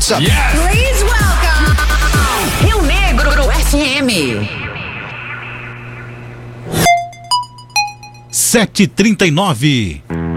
what's up? Yes. Please welcome Rio Negro FM. 7h39.